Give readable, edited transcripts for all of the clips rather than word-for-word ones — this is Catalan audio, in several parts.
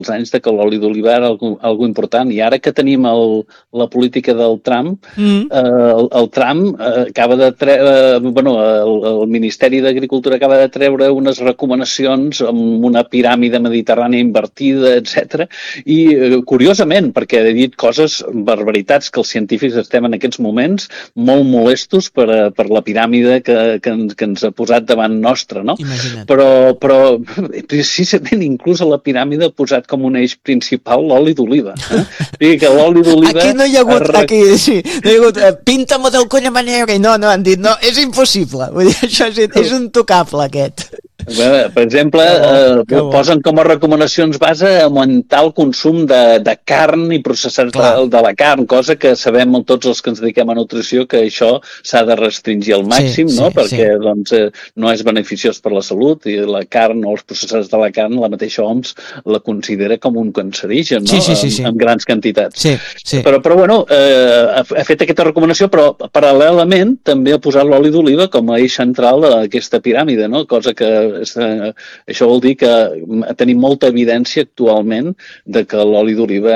anys de que l'oli d'oliva era algo important, i ara que tenim la política del Trump, el Trump acaba de el Ministeri d'Agricultura acaba de treure unes recomanacions amb una piràmide mediterrània invertida, etc. I curiosament, perquè ha dit coses, barbaritats, que els científics estem en aquests moments molt molestos per la piràmide que ens ha posat davant nostra, no? Imagina't. Però precisament inclús a la piràmide ha posat com un eix principal l'oli d'oliva. Que l'oli d'oliva... Aquí no hi ha hagut, no hi ha hagut pinta-m'ho del coll a manera, no, han dit, no, és impossible, vull dir, això és intocable aquest. Per exemple, posen com a recomanacions base augmentar el consum de carn i processats de la carn, cosa que sabem tots els que ens dediquem a nutrició que això s'ha de restringir al màxim, perquè doncs, no és beneficiós per la salut, i la carn o els processats de la carn, la mateixa OMS la considera com un cancerigen, no? En grans quantitats. Però bueno, ha fet aquesta recomanació, però paral·lelament també ha posat l'oli d'oliva com a eix central d'aquesta piràmide, no? Cosa que això vol dir que tenim molta evidència actualment de que l'oli d'oliva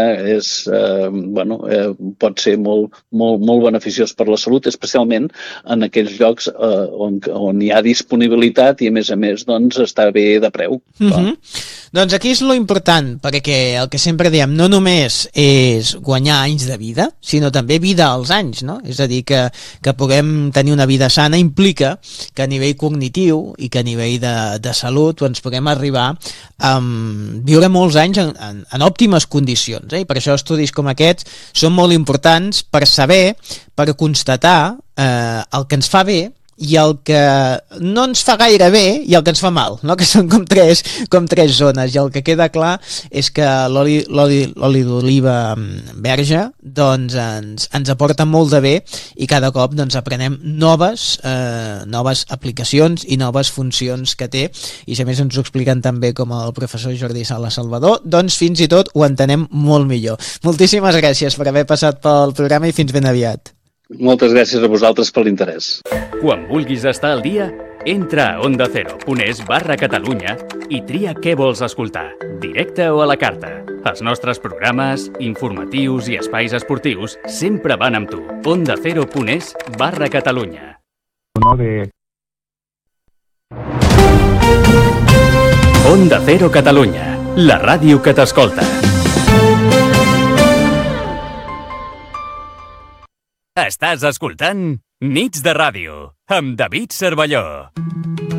pot ser molt beneficiós per la salut, especialment en aquells llocs on hi ha disponibilitat i, a més, doncs, està bé de preu. Doncs aquí és lo important, perquè el que sempre diem no només és guanyar anys de vida, sinó també vida als anys, no? És a dir, que puguem tenir una vida sana implica que a nivell cognitiu i que a nivell de salut ens puguem arribar a viure molts anys en òptimes condicions, i per això estudis com aquests són molt importants per saber, per constatar el que ens fa bé i el que no ens fa gaire bé i el que ens fa mal, no? Que són com tres zones, i el que queda clar és que l'oli d'oliva verge doncs ens aporta molt de bé, i cada cop doncs aprenem noves aplicacions i noves funcions que té, i si a més ens ho expliquen també com el professor Jordi Sala Salvador, doncs fins i tot ho entenem molt millor. Moltíssimes gràcies per haver passat pel programa i fins ben aviat. Moltes gràcies a vosaltres per l'interès. Quan vulguis estar al dia, entra a ondacero.es/Catalunya i tria què vols escoltar, directe o a la carta. Els nostres programes, informatius i espais esportius sempre van amb tu. ondacero.es/Catalunya. Onda Cero Catalunya, la ràdio que t'escolta. Estàs escoltant Nits de Ràdio amb David Cervelló.